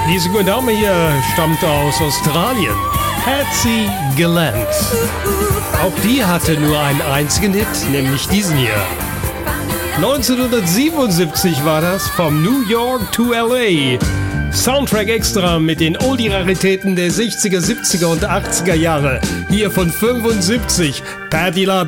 Diese gute Dame hier stammt aus Australien. Patsy Gallant. Auch die hatte nur einen einzigen Hit, nämlich diesen hier. 1977 war das, vom New York to L.A. Soundtrack extra mit den Oldie-Raritäten der 60er, 70er und 80er Jahre. Hier von 75, Patti LaBelle.